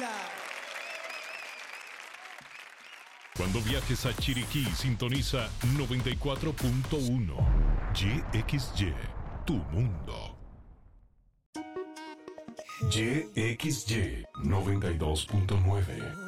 Cuando viajes a Chiriquí, sintoniza 94.1 YXY, tu mundo. YXY 92.9